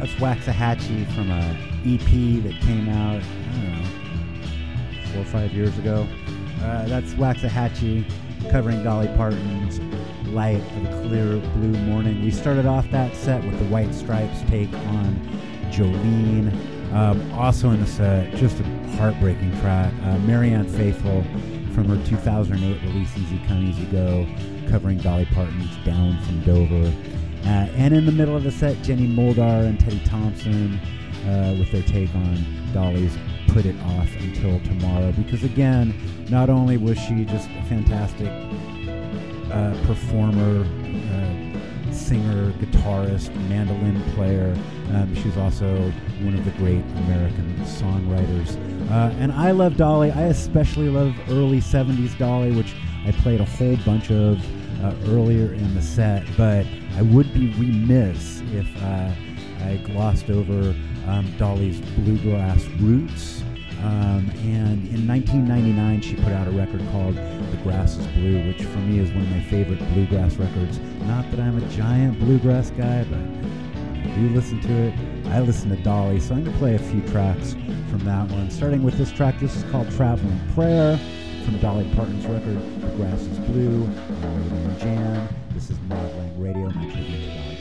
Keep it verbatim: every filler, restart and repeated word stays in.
That's Waxahachie from a E P that came out, I don't know, four or five years ago. Uh, that's Waxahachie covering Dolly Parton's Light of a Clear Blue Morning. We started off that set with the White Stripes take on Jolene. Um, also in the set, just a heartbreaking track, uh, Marianne Faithfull from her two thousand eight release Easy Come Easy Go, covering Dolly Parton's Down from Dover. Uh, and in the middle of the set, Jenny Moldar and Teddy Thompson uh, with their take on Dolly's Put It Off Until Tomorrow. Because again, not only was she just a fantastic uh, performer, uh, singer, guitarist, mandolin player, um, she was also one of the great American songwriters. Uh, and I love Dolly. I especially love early seventies Dolly, which I played a whole bunch of uh, earlier in the set, but I would be remiss if uh, I glossed over um, Dolly's bluegrass roots. Um, and in nineteen ninety-nine, she put out a record called The Grass is Blue, which for me is one of my favorite bluegrass records. Not that I'm a giant bluegrass guy, but I do listen to it. I listen to Dolly, so I'm going to play a few tracks from that one. Starting with this track, this is called Traveling Prayer from Dolly Parton's record, The Grass is Blue. I'm Radio Jam. This is Mod Lang Radio, my tribute to Dolly.